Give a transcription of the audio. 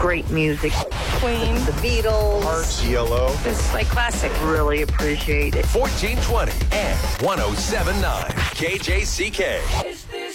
Great music. Queen. The Beatles. Hearts. Yellow. It's like classic. Really appreciate it. 1420 and 1079 KJCK.